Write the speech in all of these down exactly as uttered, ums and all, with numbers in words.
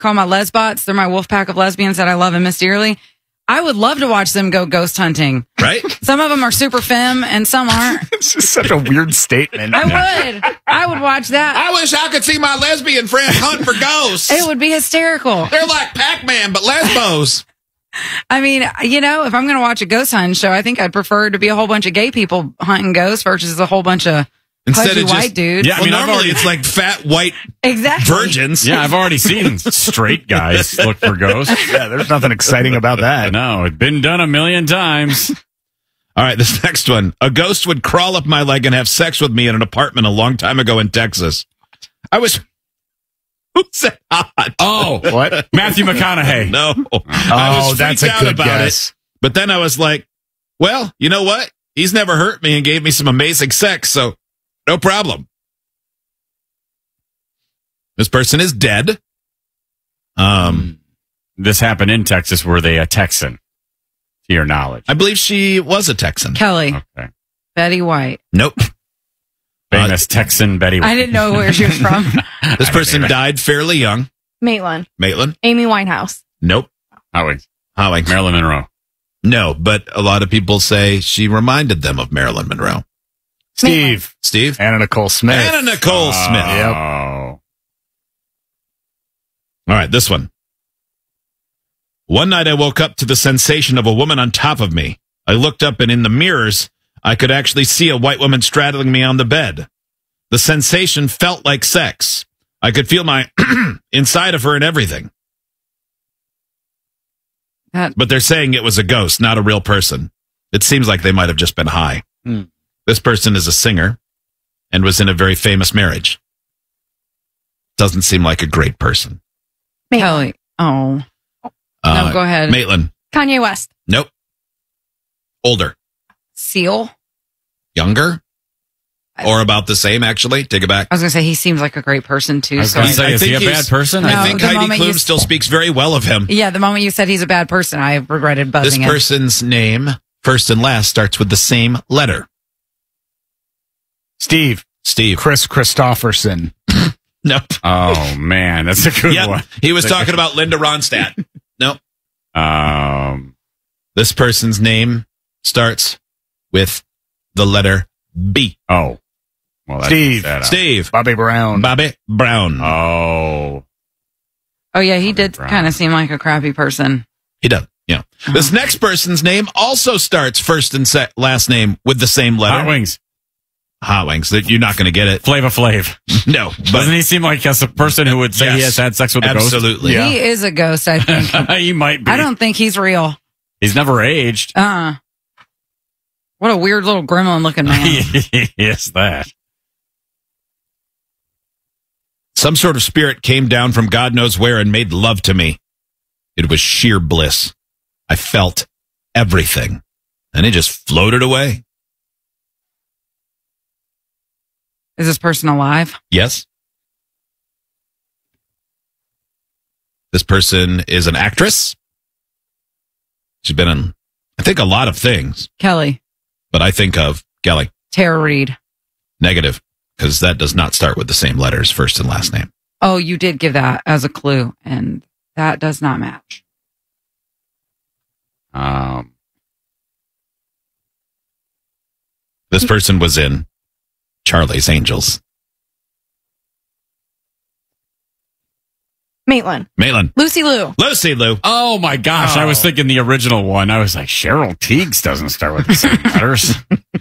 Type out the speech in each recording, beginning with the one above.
call my lesbots. They're my wolf pack of lesbians that I love and miss dearly. I would love to watch them go ghost hunting. Right? Some of them are super femme and some aren't. It's just such a weird statement. I would. I would watch that. I wish I could see my lesbian friend hunt for ghosts. It would be hysterical. They're like Pac-Man, but lesbos. I mean, you know, if I'm going to watch a ghost hunting show, I think I'd prefer to be a whole bunch of gay people hunting ghosts versus a whole bunch of Instead pudgy of just, white dudes. Yeah, I mean, well, normally already, it's like fat white exactly. virgins. Yeah, I've already seen straight guys look for ghosts. Yeah, there's nothing exciting about that. No, it's been done a million times. All right, this next one. A ghost would crawl up my leg and have sex with me in an apartment a long time ago in Texas. I was... Who said hot? Oh, what? Matthew McConaughey. No. Oh, I was that's a out good about guess. it. But then I was like, well, you know what? He's never hurt me and gave me some amazing sex, so no problem. This person is dead. Um, This happened in Texas. Were they a Texan, to your knowledge? I believe she was a Texan. Kelly. Okay. Betty White. Nope. Famous uh, Texan Betty White. I didn't know where she was from. This person died fairly young. Maitland. Maitland. Amy Winehouse. Nope. Howing. Howing. Marilyn Monroe. No, but a lot of people say she reminded them of Marilyn Monroe. Steve. Steve. Anna Nicole Smith. Anna Nicole oh. Smith. Yep. All right, this one. One night I woke up to the sensation of a woman on top of me. I looked up and in the mirrors, I could actually see a white woman straddling me on the bed. The sensation felt like sex. I could feel my inside of her and everything. That- But they're saying it was a ghost, not a real person. It seems like they might have just been high. Hmm. This person is a singer and was in a very famous marriage. Doesn't seem like a great person. Kelly. Oh. Uh, no, go ahead. Maitland. Kanye West. Nope. Older. Seal. Younger. Or about the same, actually. Take it back. I was going to say, he seems like a great person, too. I was So going to I- say, is he a think bad he's- person? No, I think the Heidi moment Klum you- still speaks very well of him. yeah, the moment you said he's a bad person, I regretted This buzzing it. person's name, first and last, starts with the same letter. Steve. Steve. Chris Christopherson. Nope. Oh, man. That's a good Yep. one. He was talking about Linda Ronstadt. Nope. Um, This person's name starts with the letter B. oh. Well, that Steve. takes that out. Steve. Bobby Brown. Bobby Brown. Oh. Oh, yeah, he did Brown. kind of seem like a crappy person. He does. Yeah. This next person's name also starts first and se- last name with the same letter. Hot Wings. Hot Wings. That you're not going to get it. Flava Flav. No. But Doesn't he seem like a person who would say Yes. he has had sex with a absolutely. Yeah. He is a ghost, I think. ghost? He might be. I don't think he's real. He's never aged. Uh What a weird little gremlin looking man. Yes, that. Some sort of spirit came down from God knows where and made love to me. It was sheer bliss. I felt everything. And it just floated away. Is this person alive? Yes. This person is an actress. She's been in, I think, a lot of things. Kelly. But I think of Kelly. Tara Reid. Negative. Because that does not start with the same letters, first and last name. Oh, you did give that as a clue, and that does not match. Um, This person was in Charlie's Angels. Maitland. Maitland. Lucy Liu. Lucy Liu. oh, my gosh. I was thinking the original one. I was like, Cheryl Teagues doesn't start with the same letters.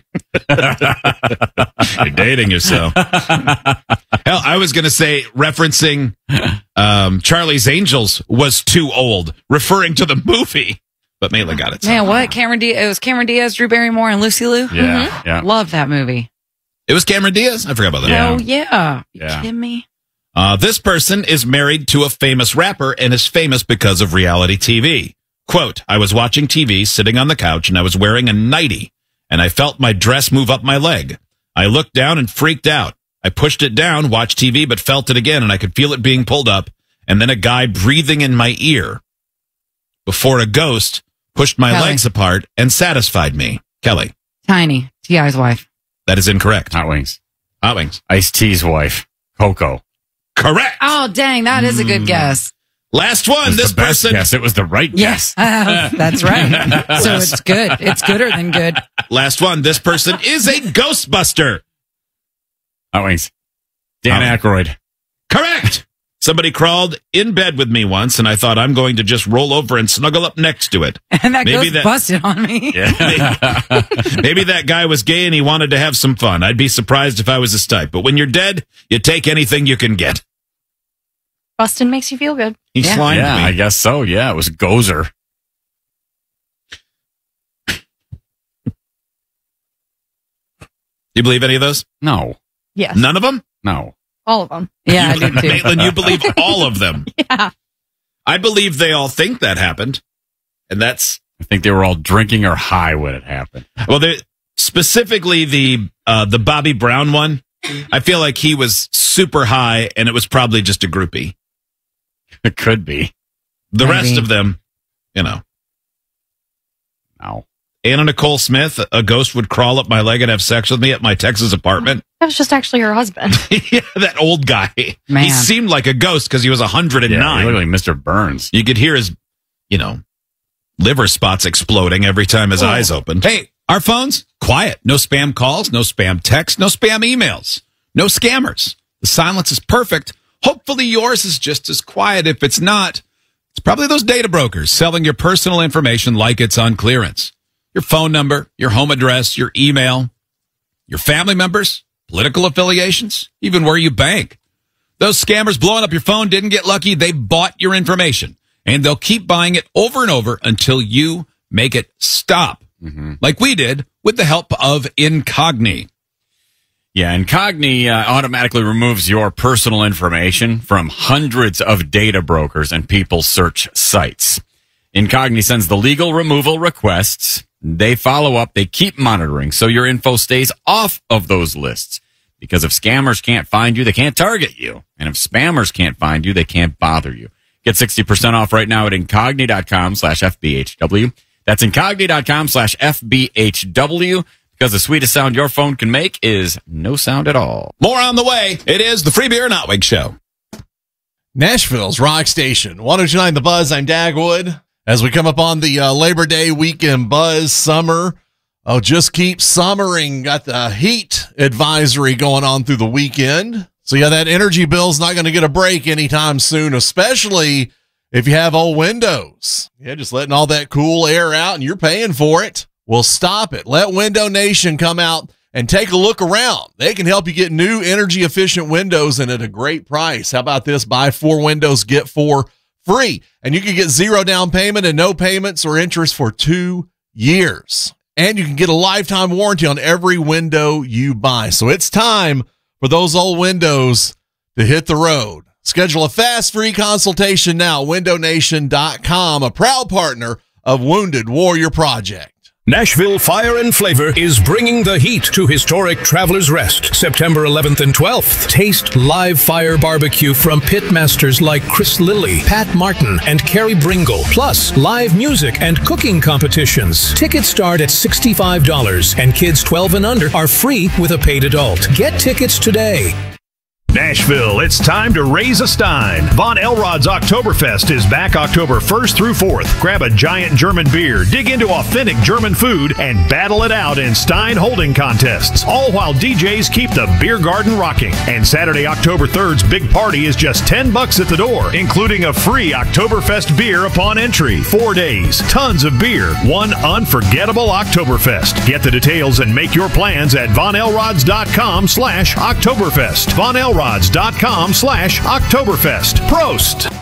You're dating yourself. Hell, I was going to say, referencing um, Charlie's Angels was too old, referring to the movie. But Maitland got it. Man, what? Cameron Diaz, it was Cameron Diaz, Drew Barrymore, and Lucy Liu? Yeah, yeah. Love that movie. It was Cameron Diaz? I forgot about that. Yeah. Oh, yeah. You Yeah. kidding me? Uh, this person is married to a famous rapper and is famous because of reality T V. Quote, I was watching T V sitting on the couch and I was wearing a nightie and I felt my dress move up my leg. I looked down and freaked out. I pushed it down, watched T V, but felt it again and I could feel it being pulled up and then a guy breathing in my ear before a ghost pushed my Kelly. legs apart and satisfied me. Kelly. Tiny. T I's wife. That is incorrect. Hot Wings. Hot Wings. Ice-T's wife. Coco. Correct. Oh, dang. That is a good guess. Last It one. was This the best person. guess. It was the right Yes, guess. uh, that's right. So it's good. It's gooder than good. Last one. This person is a Ghostbuster. Oh, wait. Dan Um, Aykroyd. Correct. Somebody crawled in bed with me once, and I thought I'm going to just roll over and snuggle up next to it. And that Maybe ghost that- busted on me. Yeah. Maybe that guy was gay and he wanted to have some fun. I'd be surprised if I was his type. But when you're dead, you take anything you can get. Bustin' makes you feel good. He Yeah. slimed yeah, me. I guess so. Yeah, it was Gozer. You believe any of those? No, Yes. None of them? no. All of them. Yeah, I do too. Maitland, you believe all of them. Yeah. I believe they all think that happened. And that's, I think they were all drinking or high when it happened. well, they specifically the uh, the Bobby Brown one. I feel like he was super high and it was probably just a groupie. It could be. The Maybe. rest of them, you know. No. Anna Nicole Smith, a ghost would crawl up my leg and have sex with me at my Texas apartment. That was just actually her husband. Yeah, that old guy. Man. He seemed like a ghost because he was one hundred Yeah, nine. literally Mister Burns. You could hear his, you know, liver spots exploding every time his eyes opened. Hey, our phones, quiet. No spam calls, no spam texts, no spam emails, no scammers. The silence is perfect. Hopefully yours is just as quiet. If it's not, it's probably those data brokers selling your personal information like it's on clearance. Your phone number, your home address, your email, your family members, political affiliations, even where you bank. Those scammers blowing up your phone didn't get lucky. They bought your information, and they'll keep buying it over and over until you make it stop, Mm-hmm. like we did with the help of Incogni. Yeah, Incogni uh, automatically removes your personal information from hundreds of data brokers and people search sites. Incogni sends the legal removal requests. They follow up. They keep monitoring so your info stays off of those lists. Because if scammers can't find you, they can't target you. And if spammers can't find you, they can't bother you. Get sixty percent off right now at incogni.com slash FBHW. That's incogni.com slash FBHW. Because the sweetest sound your phone can make is no sound at all. More on the way. It is the Free Beer and Outwig Show. Nashville's Rock Station. one oh two point nine The Buzz. I'm Dagwood. As we come up on the uh, Labor Day weekend buzz, summer. Oh, just keep summering. Got the heat advisory going on through the weekend. So, yeah, that energy bill's not going to get a break anytime soon, especially if you have old windows. Yeah, just letting all that cool air out and you're paying for it. Well, stop it. Let Window Nation come out and take a look around. They can help you get new energy efficient windows and at a great price. How about this? Buy four windows, get four free. And you can get zero down payment and no payments or interest for two years. And you can get a lifetime warranty on every window you buy. So it's time for those old windows to hit the road. Schedule a fast free consultation now. window nation dot com, a proud partner of Wounded Warrior Project. Nashville Fire and Flavor is bringing the heat to historic Travelers Rest, September eleventh and twelfth. Taste live fire barbecue from pitmasters like Chris Lilly, Pat Martin, and Carrie Bringle, plus live music and cooking competitions. Tickets start at sixty-five dollars, and kids twelve and under are free with a paid adult. Get tickets today. Nashville, it's time to raise a stein. Von Elrod's Oktoberfest is back October first through fourth. Grab a giant German beer, dig into authentic German food, and battle it out in stein holding contests, all while D Js keep the beer garden rocking. And Saturday, October third's big party is just ten bucks at the door, including a free Oktoberfest beer upon entry. Four days, tons of beer, one unforgettable Oktoberfest. Get the details and make your plans at von elrods dot com slash Oktoberfest. Von Elrods dot com slash Oktoberfest. Prost!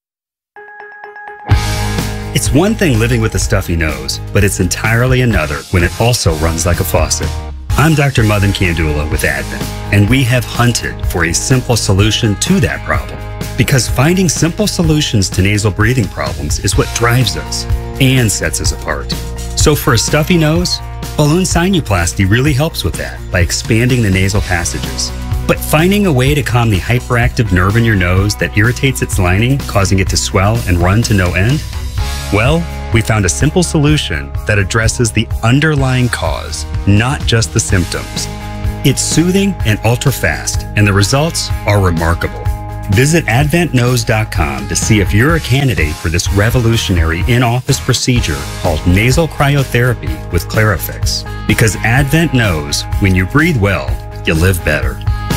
It's one thing living with a stuffy nose, but it's entirely another when it also runs like a faucet. I'm Doctor Madan Kandula with Advent, and we have hunted for a simple solution to that problem. Because finding simple solutions to nasal breathing problems is what drives us and sets us apart. So for a stuffy nose, balloon sinuplasty really helps with that by expanding the nasal passages. But finding a way to calm the hyperactive nerve in your nose that irritates its lining, causing it to swell and run to no end? Well, we found a simple solution that addresses the underlying cause, not just the symptoms. It's soothing and ultra-fast, and the results are remarkable. Visit advent knows dot com to see if you're a candidate for this revolutionary in-office procedure called nasal cryotherapy with Clarifix. Because Advent knows when you breathe well, you live better.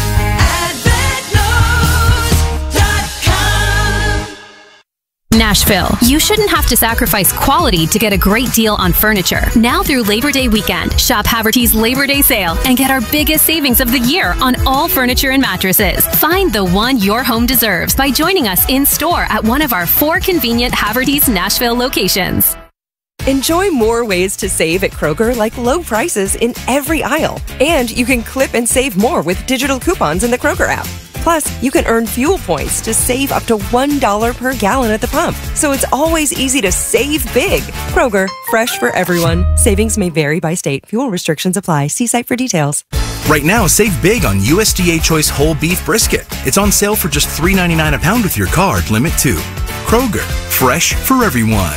Nashville. You shouldn't have to sacrifice quality to get a great deal on furniture. Now through Labor Day weekend, shop Haverty's Labor Day sale and get our biggest savings of the year on all furniture and mattresses. Find the one your home deserves by joining us in store at one of our four convenient Haverty's Nashville locations. Enjoy more ways to save at Kroger, like low prices in every aisle. And you can clip and save more with digital coupons in the Kroger app. Plus, you can earn fuel points to save up to one dollar per gallon at the pump. So it's always easy to save big. Kroger, fresh for everyone. Savings may vary by state. Fuel restrictions apply. See site for details. Right now, save big on U S D A Choice Whole Beef Brisket. It's on sale for just three ninety-nine a pound with your card, limit two. Kroger, fresh for everyone.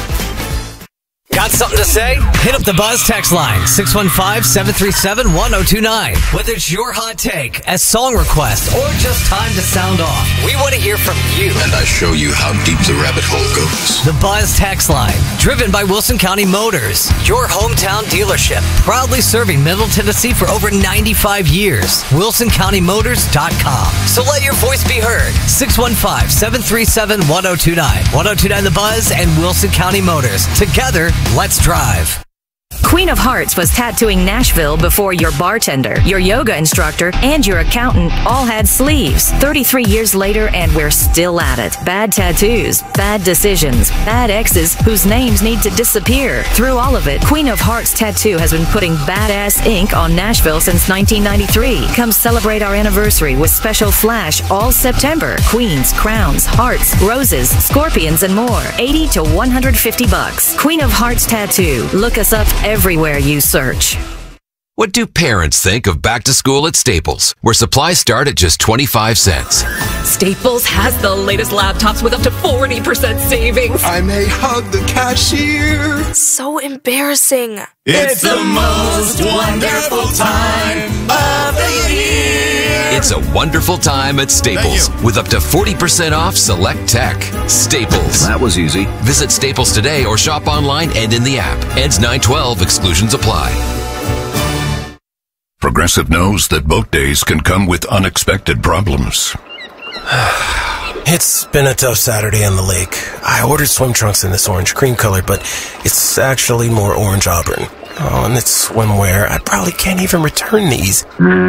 Got something to say? Hit up the Buzz text line, six one five, seven three seven, one oh two nine. Whether it's your hot take, a song request, or just time to sound off, we want to hear from you. And I show you how deep the rabbit hole goes. The Buzz text line, driven by Wilson County Motors, your hometown dealership, proudly serving Middle Tennessee for over ninety-five years. wilson county motors dot com. So let your voice be heard. six one five, seven three seven, one oh two nine. one oh two nine The Buzz and Wilson County Motors. Together, let's drive. Queen of Hearts was tattooing Nashville before your bartender, your yoga instructor, and your accountant all had sleeves. thirty-three years later, and we're still at it. Bad tattoos, bad decisions, bad exes whose names need to disappear. Through all of it, Queen of Hearts Tattoo has been putting badass ink on Nashville since nineteen ninety-three. Come celebrate our anniversary with special flash all September. Queens, crowns, hearts, roses, scorpions, and more. eighty to one hundred fifty bucks. Queen of Hearts Tattoo. Look us up everywhere you search. What do parents think of back to school at Staples, where supplies start at just twenty-five cents? Staples has the latest laptops with up to forty percent savings. I may hug the cashier. So embarrassing. It's the most wonderful time of the year. It's a wonderful time at Staples with up to forty percent off select tech. Staples. That was easy. Visit Staples today or shop online and in the app. Ends nine twelve. Exclusions apply. Progressive knows that boat days can come with unexpected problems. It's been a tough Saturday on the lake. I ordered swim trunks in this orange cream color, but it's actually more orange auburn. Oh, and it's swimwear. I probably can't even return these.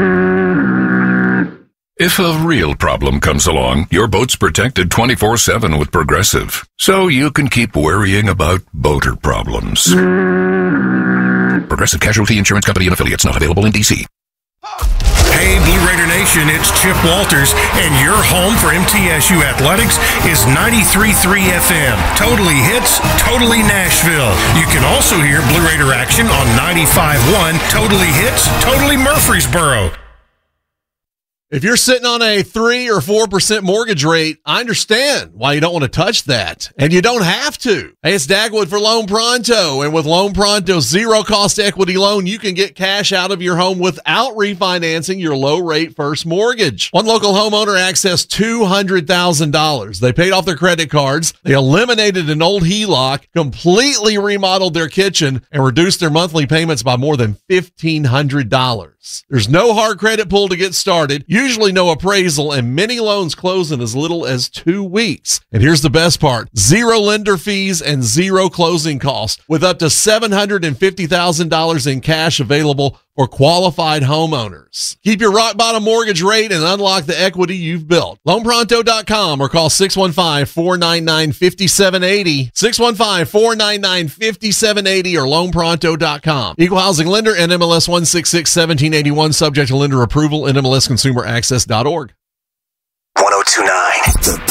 If a real problem comes along, your boat's protected twenty-four seven with Progressive, so you can keep worrying about boater problems. Progressive Casualty Insurance Company and affiliates, not available in D C. Hey, Blue Raider Nation, it's Chip Walters, and your home for M T S U Athletics is ninety-three point three F M. Totally hits, totally Nashville. You can also hear Blue Raider action on ninety-five point one, totally hits, totally Murfreesboro. If you're sitting on a three or four percent mortgage rate, I understand why you don't want to touch that. And you don't have to. Hey, it's Dagwood for Loan Pronto. And with Loan Pronto's zero cost equity loan, you can get cash out of your home without refinancing your low rate first mortgage. One local homeowner accessed two hundred thousand dollars. They paid off their credit cards. They eliminated an old H E L O C, completely remodeled their kitchen, and reduced their monthly payments by more than fifteen hundred dollars. There's no hard credit pull to get started. Usually no appraisal, and many loans close in as little as two weeks. And here's the best part. Zero lender fees and zero closing costs with up to seven hundred fifty thousand dollars in cash available for qualified homeowners. Keep your rock bottom mortgage rate and unlock the equity you've built. loan pronto dot com or call six one five, four nine nine, five seven eight zero, six one five, four nine nine, five seven eight zero or loan pronto dot com. Equal housing lender, N M L S one six six, one seven eight one, subject to lender approval, N M L S consumer access dot org. one oh two nine The